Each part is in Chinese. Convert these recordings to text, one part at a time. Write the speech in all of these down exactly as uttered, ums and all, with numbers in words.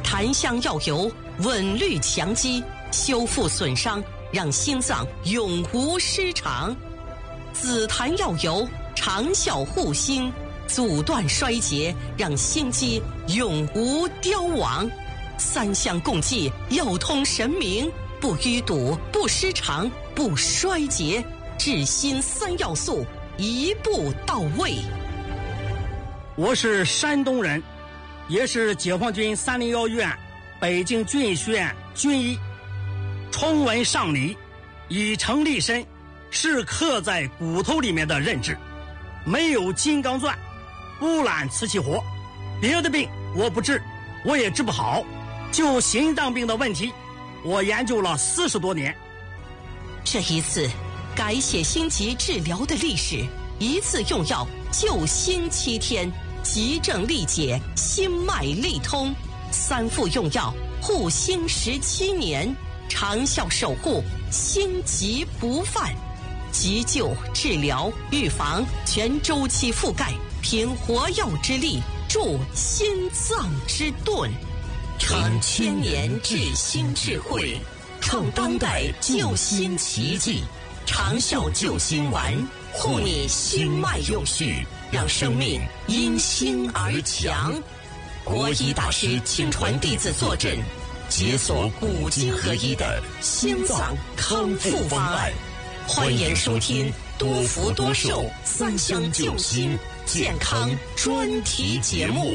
檀香药油稳律强肌，修复损伤，让心脏永无失常。紫檀药油长效护心，阻断衰竭，让心肌永无凋亡。三香共济，药通神明，不淤堵，不失常，不衰竭，治心三要素一步到位。 我是山东人，也是解放军三零幺医院北京军医学院军医。崇文尚理，以诚立身，是刻在骨头里面的认知。没有金刚钻，不揽瓷器活。别的病我不治，我也治不好。就心脏病的问题，我研究了四十多年。 这一次改写心疾治疗的历史，一次用药救心七天，急症力解，心脉力通，三副用药护心十七年，长效守护，心疾不犯。急救、治疗、预防全周期覆盖，凭活药之力助心脏之盾，传千年治心智慧，创当代救心奇迹。长效救心丸，护你心脉永续，让生命因心而强。国医大师亲传弟子坐镇，解锁古今合一的心脏康复方案。欢迎收听多福多寿三香救心健康专题节目。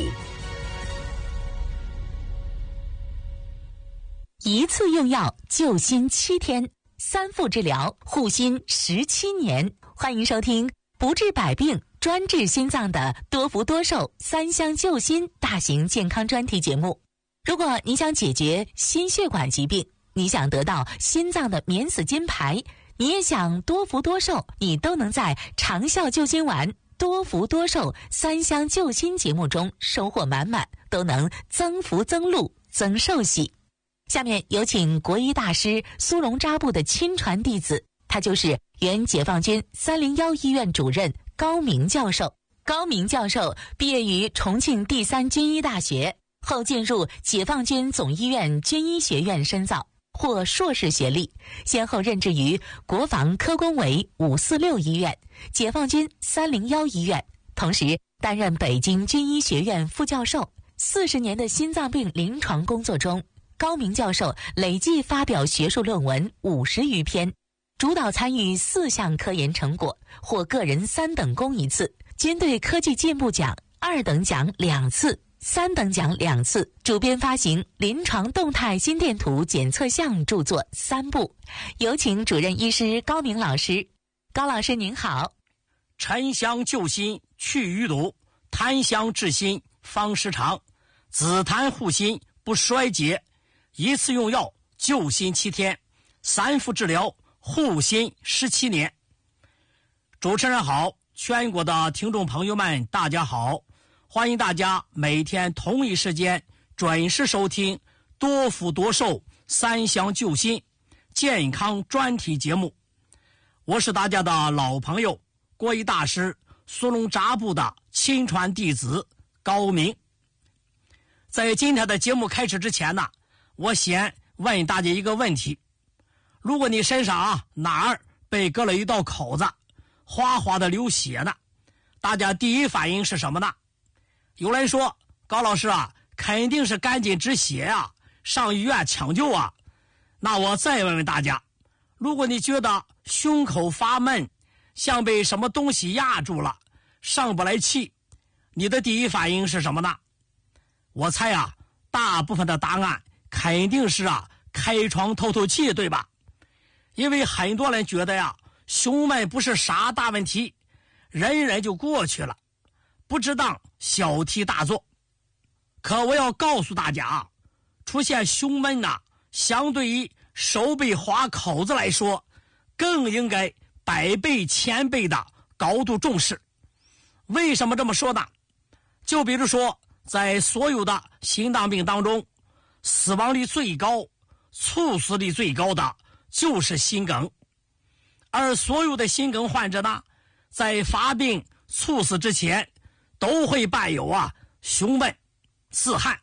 一次用药救心七天，三副治疗护心十七年。欢迎收听不治百病专治心脏的多福多寿三香救心大型健康专题节目。如果你想解决心血管疾病，你想得到心脏的免死金牌，你也想多福多寿，你都能在长效救心丸、多福多寿三香救心节目中收获满满，都能增福增禄增寿喜。下面有请国医大师苏龙扎布的亲传弟子，他就是原解放军三零幺医院主任高明教授。高明教授毕业于重庆第三军医大学，后进入解放军总医院军医学院深造，获硕士学历，先后任职于国防科工委五四六医院、解放军三零幺医院，同时担任北京军医学院副教授。四十年的心脏病临床工作中，高明教授累计发表学术论文五十余篇，主导参与四项科研成果，获个人三等功一次，军队科技进步奖二等奖两次，三等奖两次，主编发行临床动态心电图检测项著作三部。有请主任医师高明老师。高老师您好。 沉香救心去淤堵，檀香治心方失常，紫檀护心不衰竭，一次用药救心七天，三副治疗护心十七年。主持人好，全国的听众朋友们大家好，欢迎大家每天同一时间准时收听多福多寿三香救心健康专题节目。我是大家的老朋友，国医大师苏龙扎布的亲传弟子高明。在今天的节目开始之前呢，我先问大家一个问题：如果你身上啊哪儿被割了一道口子，哗哗的流血呢，大家第一反应是什么呢？有人说，高老师啊，肯定是赶紧止血啊，上医院抢救啊。那我再问问大家，如果你觉得胸口发闷，像被什么东西压住了，上不来气，你的第一反应是什么呢？我猜啊，大部分的答案肯定是啊，开窗透透气，对吧？因为很多人觉得呀，胸闷不是啥大问题，忍忍就过去了，不值当小题大做。可我要告诉大家啊，出现胸闷呐，相对于手被划口子来说，更应该百倍千倍的高度重视。为什么这么说呢？就比如说，在所有的心脏病当中，死亡率最高、猝死率最高的就是心梗。而所有的心梗患者呢，在发病猝死之前，都会伴有啊胸闷、自汗。